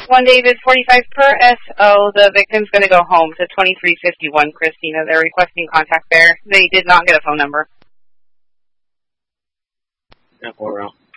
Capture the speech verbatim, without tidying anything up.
one David, forty-five per S O. The victim's going to go home to twenty-three fifty-one Christina. They're requesting contact there. They did not get a phone number. Yeah, four round.